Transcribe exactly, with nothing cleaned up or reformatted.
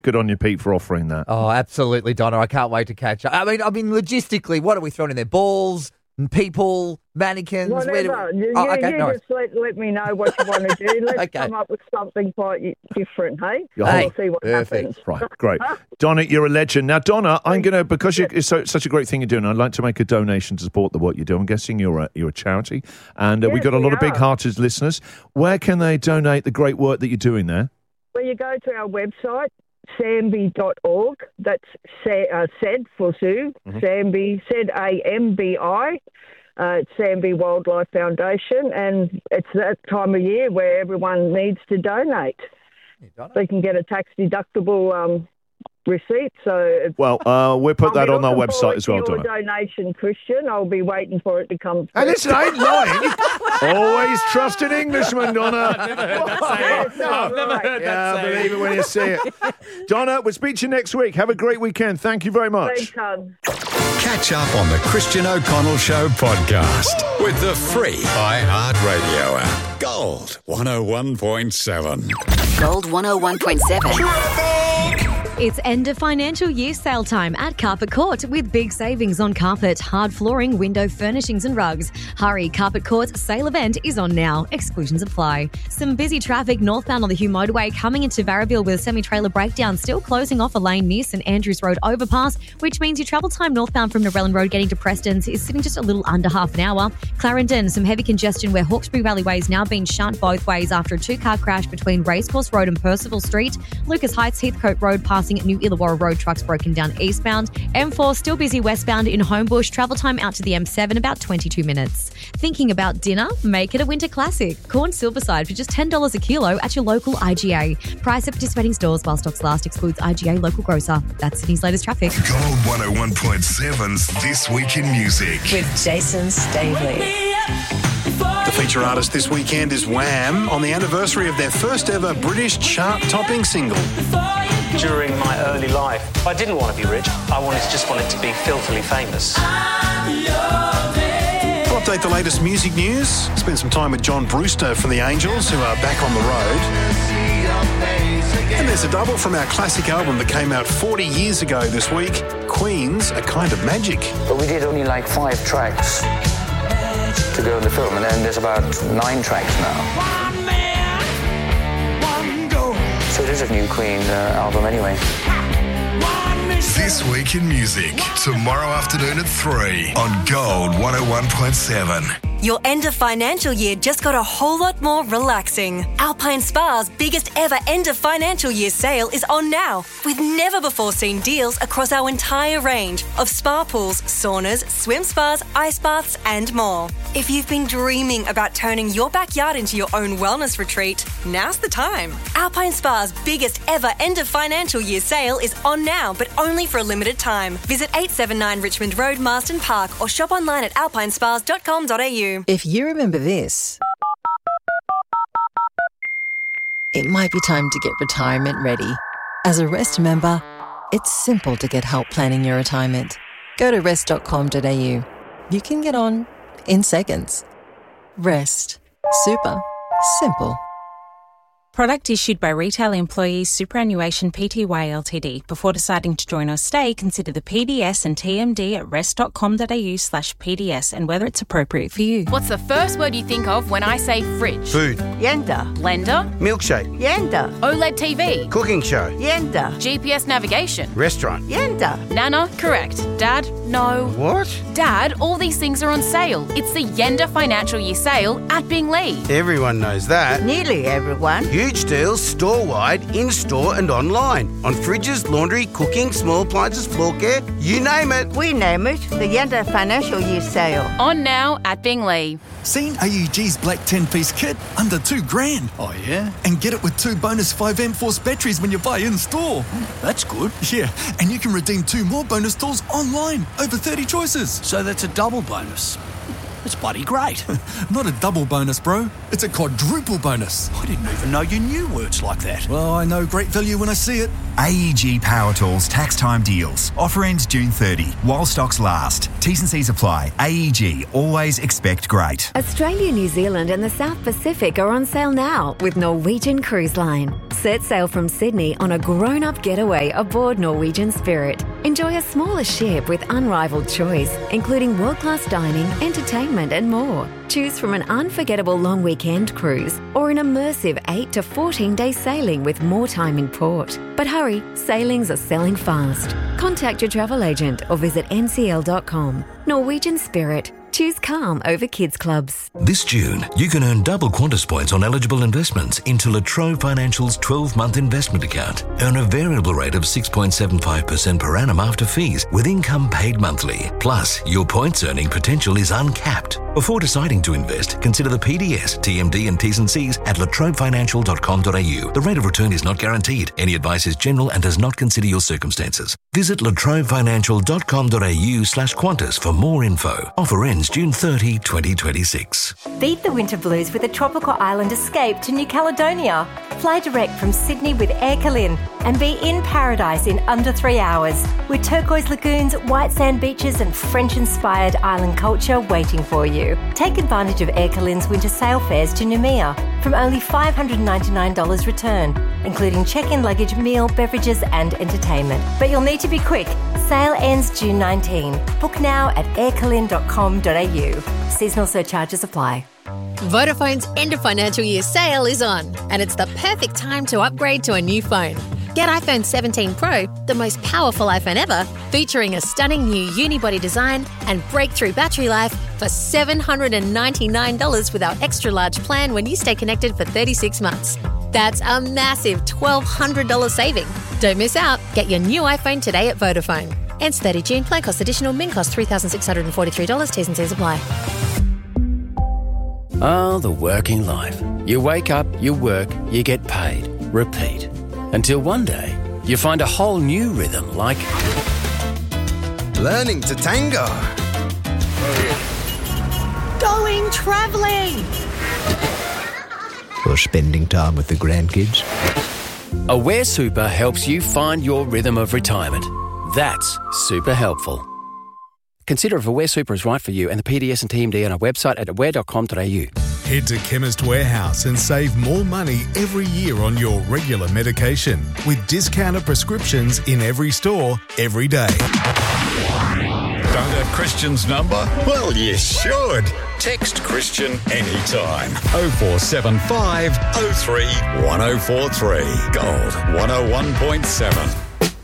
Good on you, Pete, for offering that. Oh, absolutely, Donna. I can't wait to catch up. I mean, I mean, logistically, what are we throwing in there? Balls, people, mannequins? Whatever. Do we... You, oh, okay, you no just let, let me know what you want to do. Let's okay. come up with something quite different, hey? Hey, we'll see what perfect. happens. Right, great. Donna, you're a legend. Now, Donna, I'm going to, because you, it's so, such a great thing you're doing, I'd like to make a donation to support the what you do. I'm guessing you're a, you're a charity, and uh, Yes, we've got a we lot of are. big-hearted listeners. Where can they donate the great work that you're doing there? Well, you go to our website, sambi dot org. That's sa- uh, SAD for Zoo. Mm-hmm. Sambi, Z A M B I. Uh, it's Sambi Wildlife Foundation, and it's that time of year where everyone needs to donate. They can get a tax-deductible um, receipt. So it's, Well, uh, we'll put I'll that be on our looking website forward as well, to your Donna. donation, Christian. I'll be waiting for it to come Hey, through. listen, I ain't lying. Always trust an Englishman, Donna. I've never heard that saying. I've never heard Yeah, that believe it when you see it. Donna, we'll speak to you next week. Have a great weekend. Thank you very much. Thanks, hon. Catch up on the Christian O'Connell Show podcast with the free iHeartRadio app. Gold one oh one point seven. Gold one oh one point seven. It's end of financial year sale time at Carpet Court with big savings on carpet, hard flooring, window furnishings and rugs. Hurry, Carpet Court's sale event is on now. Exclusions apply. Some busy traffic northbound on the Hugh Motorway coming into Barraville with a semi-trailer breakdown still closing off a lane near St Andrews Road overpass, which means your travel time northbound from Narellan Road getting to Preston's is sitting just a little under half an hour. Clarendon, some heavy congestion where Hawkesbury Valley Way is now being shut both ways after a two-car crash between Racecourse Road and Percival Street. Lucas Heights Heathcote Road passing at New Illawarra Road, trucks broken down eastbound. M four still busy westbound in Homebush. Travel time out to the M seven about twenty-two minutes. Thinking about dinner? Make it a winter classic. Corn Silverside for just ten dollars a kilo at your local I G A. Price at participating stores while stocks last. Excludes I G A local grocer. That's Sydney's latest traffic. Gold one oh one point seven's This Week in Music. With Jason Stavely. The feature artist this weekend is Wham! On the anniversary of their first ever British chart-topping single. During my early life, I didn't want to be rich. I wanted just wanted to be filthily famous. We'll update the latest music news. Spend some time with John Brewster from the Angels, who are back on the road. And there's a double from our classic album that came out forty years ago this week, Queen's A Kind of Magic. But we did only like five tracks to go in the film, and then there's about nine tracks now. So it is a new Queen uh, album anyway. This Week in Music, tomorrow afternoon at three on Gold one oh one point seven. Your end of financial year just got a whole lot more relaxing. Alpine Spa's biggest ever end of financial year sale is on now, with never before seen deals across our entire range of spa pools, saunas, swim spas, ice baths and more. If you've been dreaming about turning your backyard into your own wellness retreat, now's the time. Alpine Spa's biggest ever end of financial year sale is on now, but only for a limited time. Visit eight seventy-nine Richmond Road, Marsden Park, or shop online at alpine spas dot com dot a u. If you remember this, it might be time to get retirement ready. As a Rest member, it's simple to get help planning your retirement. Go to rest dot com dot a u. You can get on in seconds. Rest. Super. Simple. Product issued by Retail Employees Superannuation Pty Ltd. Before deciding to join or stay, consider the P D S and T M D at rest dot com dot a u slash P D S and whether it's appropriate for you. What's the first word you think of when I say fridge? Food. Yenda. Blender. Milkshake. Yenda. OLED T V. Cooking show. Yenda. G P S navigation. Restaurant. Yenda. Nana, correct. Dad, no. What? Dad, all these things are on sale. It's the Yenda Financial Year Sale at Binglee. Everyone knows that. Nearly everyone. Huge deals store-wide, in-store and online. On fridges, laundry, cooking, small appliances, floor care, you name it. We name it the Yenda Financial Year Sale. On now at Binglee. Seen A U G's black ten-piece kit? Under two grand. Oh, yeah? And get it with two bonus five amp force batteries when you buy in-store. That's good. Yeah, and you can redeem two more bonus tools online. Over thirty choices. So that's a double bonus. It's bloody great. Not a double bonus, bro. It's a quadruple bonus. I didn't even know you knew words like that. Well, I know great value when I see it. A E G Power Tools tax time deals. Offer ends June thirtieth while stocks last. T's and C's apply. A E G, always expect great. Australia, New Zealand and the South Pacific are on sale now with Norwegian Cruise Line. Set sail from Sydney on a grown-up getaway aboard Norwegian Spirit. Enjoy a smaller ship with unrivaled choice, including world-class dining, entertainment and more. Choose from an unforgettable long weekend cruise or an immersive eight to fourteen day sailing with more time in port. But hurry, sailings are selling fast. Contact your travel agent or visit n c l dot com. Norwegian Spirit. Choose calm over kids clubs. This June, you can earn double Qantas points on eligible investments into La Trobe Financial's twelve-month investment account. Earn a variable rate of six point seven five percent per annum after fees with income paid monthly. Plus, your points earning potential is uncapped. Before deciding to invest, consider the P D S, T M D and T's and C's at la trobe financial dot com dot a u. The rate of return is not guaranteed. Any advice is general and does not consider your circumstances. Visit la trobe financial dot com dot a u slash Qantas for more info. Offer ends June thirtieth, twenty twenty-six. Beat the winter blues with a tropical island escape to New Caledonia. Fly direct from Sydney with Air Calin and be in paradise in under three hours with turquoise lagoons, white sand beaches and French-inspired island culture waiting for you. Take advantage of Air Calin's winter sail fares to Noumea from only five hundred ninety-nine dollars return, including check-in luggage, meal, beverages and entertainment. But you'll need to be quick. Sale ends June nineteenth. Book now at air calin dot com dot a u. Seasonal surcharges apply. Vodafone's end of financial year sale is on, and it's the perfect time to upgrade to a new phone. Get iPhone seventeen Pro, the most powerful iPhone ever, featuring a stunning new unibody design and breakthrough battery life for seven hundred ninety-nine dollars with our extra large plan when you stay connected for thirty-six months. That's a massive twelve hundred dollars saving. Don't miss out. Get your new iPhone today at Vodafone. Ends thirtieth June. Plan cost additional. Min cost three thousand six hundred forty-three dollars. T's and C's apply. Oh, the working life. You wake up, you work, you get paid. Repeat. Until one day, you find a whole new rhythm like... learning to tango. Going travelling. Or spending time with the grandkids. Aware Super helps you find your rhythm of retirement. That's super helpful. Consider if Aware Super is right for you and the P D S and T M D on our website at aware dot com dot a u. Head to Chemist Warehouse and save more money every year on your regular medication with discounted prescriptions in every store, every day. Don't have Christian's number? Well, you should. Text Christian anytime. oh four seven five oh three one oh four three. Gold one oh one point seven.